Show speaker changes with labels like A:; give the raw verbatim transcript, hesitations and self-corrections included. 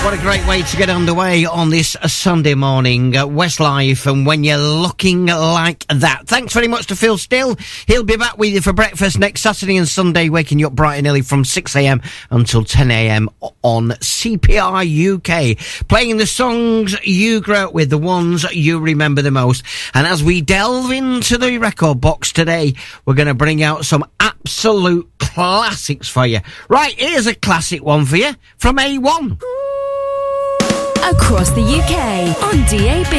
A: What a great way to get underway on this uh, Sunday morning. Uh, Westlife, and When You're Looking Like That. Thanks very much to Phil Still. He'll be back with you for breakfast next Saturday and Sunday, waking you up bright and early from six a.m. until ten a.m. on C P R U K. Playing the songs you grew up with, the ones you remember the most. And as we delve into the record box today, we're going to bring out some absolute classics for you. Right, here's a classic one for you from A one.
B: Across the U K on D A B.